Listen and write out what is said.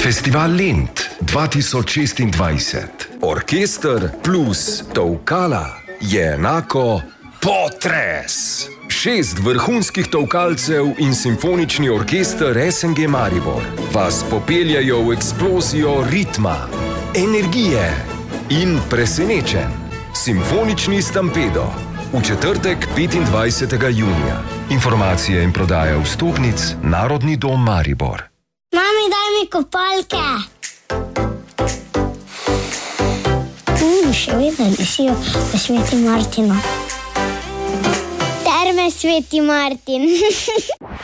Festival Lent 2026. Orkester plus tolkala je enako potres. 6 vrhunskih tolkalcev in simfonični orkester SNG Maribor vas popeljajo v eksplozijo ritma, energije in presenečenj. Simfonični Stampedo v četrtek 25. junija. Informacije in prodaja vstopnic Narodni dom Maribor. Mami, daj mi kopalke. Še vedno visijo v Sveti Martinu. Terme Sveti Martin.